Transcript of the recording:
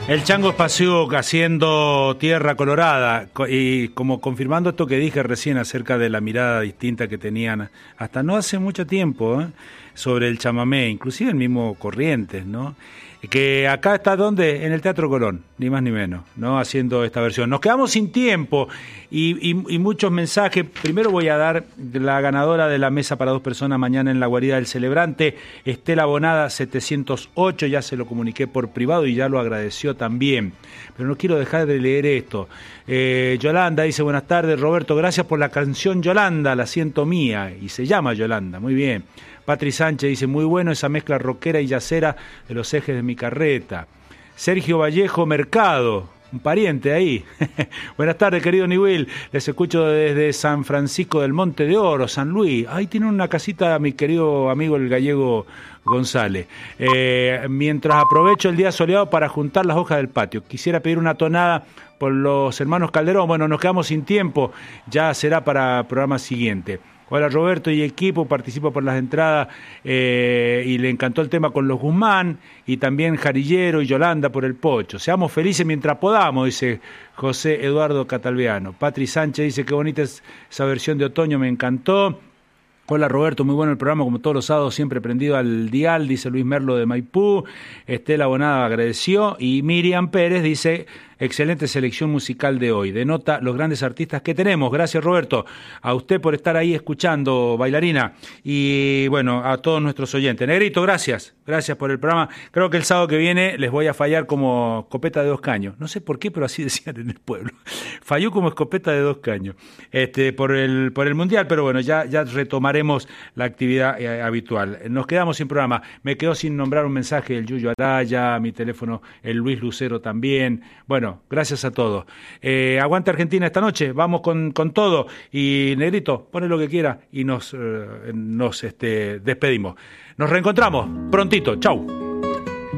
El Chango Spasiuk haciendo Tierra Colorada y como confirmando esto que dije recién acerca de la mirada distinta que tenían hasta no hace mucho tiempo sobre el chamamé, inclusive el mismo Corrientes, ¿no? Que acá está donde en el Teatro Colón, ni más ni menos, ¿no? Haciendo esta versión. Nos quedamos sin tiempo y muchos mensajes. Primero voy a dar la ganadora de la mesa para 2 personas mañana en la guarida del Celebrante, Estela Bonada 708, ya se lo comuniqué por privado y ya lo agradeció también. Pero no quiero dejar de leer esto. Yolanda dice, buenas tardes, Roberto, gracias por la canción Yolanda, la siento mía, y se llama Yolanda, muy bien. Patri Sánchez dice, muy bueno esa mezcla rockera y yacera de los ejes de mi carreta. Sergio Vallejo Mercado, un pariente ahí. Buenas tardes, querido Niwil. Les escucho desde San Francisco del Monte de Oro, San Luis. Ahí tiene una casita mi querido amigo el gallego González. Mientras aprovecho el día soleado para juntar las hojas del patio. Quisiera pedir una tonada por los hermanos Calderón. Bueno, nos quedamos sin tiempo. Ya será para el programa siguiente. Hola Roberto y equipo, participo por las entradas y le encantó el tema con los Guzmán y también Jarillero y Yolanda por el Pocho. Seamos felices mientras podamos, dice José Eduardo Catalveano. Patri Sánchez dice qué bonita es esa versión de otoño, me encantó. Hola Roberto, muy bueno el programa, como todos los sábados, siempre prendido al dial, dice Luis Merlo de Maipú. Estela Bonada agradeció y Miriam Pérez dice, excelente selección musical de hoy, denota los grandes artistas que tenemos. Gracias Roberto, a usted por estar ahí escuchando, bailarina, y bueno, a todos nuestros oyentes. Negrito, gracias por el programa. Creo que el sábado que viene les voy a fallar como escopeta de 2 caños, no sé por qué, pero así decían en el pueblo. Falló como escopeta de 2 caños por el Mundial, pero bueno, ya retomaremos la actividad habitual. Nos quedamos sin programa. Me quedo sin nombrar un mensaje del Yuyo Araya, mi teléfono, el Luis Lucero también. Bueno, gracias a todos. Aguante Argentina esta noche, vamos con todo. Y Negrito, pone lo que quiera y nos despedimos. Nos reencontramos prontito. Chau.